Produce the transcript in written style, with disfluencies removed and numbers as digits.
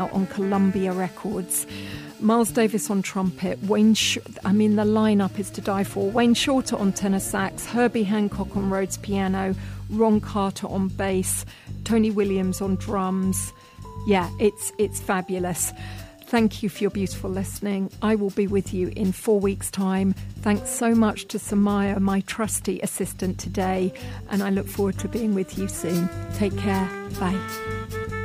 on Columbia Records. Miles Davis on trumpet, the lineup is to die for. Wayne Shorter on tenor sax, Herbie Hancock on Rhodes piano, Ron Carter on bass, Tony Williams on drums. Yeah, it's fabulous. Thank you for your beautiful listening. I will be with you in 4 weeks' time. Thanks so much to Samaya, my trusty assistant today, and I look forward to being with you soon. Take care. Bye.